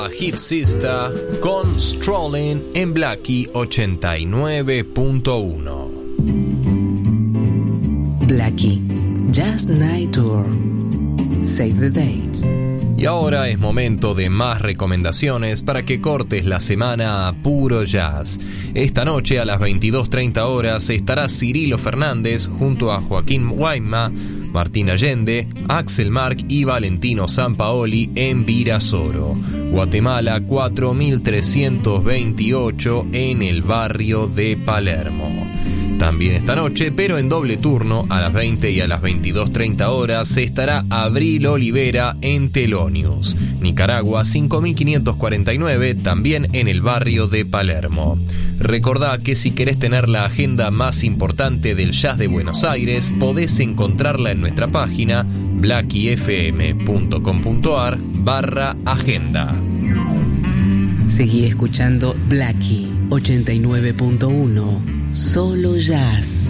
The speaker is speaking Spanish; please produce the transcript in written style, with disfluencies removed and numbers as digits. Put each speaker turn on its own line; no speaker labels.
Hip Sister con Strolling en Blackie 89.1.
Blackie Jazz Night Tour. Save the date.
Y ahora es momento de más recomendaciones para que cortes la semana a puro jazz. Esta noche a las 22:30 horas estará Cirilo Fernández junto a Joaquín Guayma, Martín Allende, Axel Mark y Valentino Sampaoli en Virasoro, Guatemala 4328 en el barrio de Palermo. También esta noche, pero en doble turno, a las 20 y a las 22:30 horas, estará Abril Olivera en Telonius, Nicaragua 5549, también en el barrio de Palermo. Recordá que si querés tener la agenda más importante del jazz de Buenos Aires, podés encontrarla en nuestra página blackiefm.com.ar/agenda.
Seguí escuchando Blackie 89.1. Solo jazz.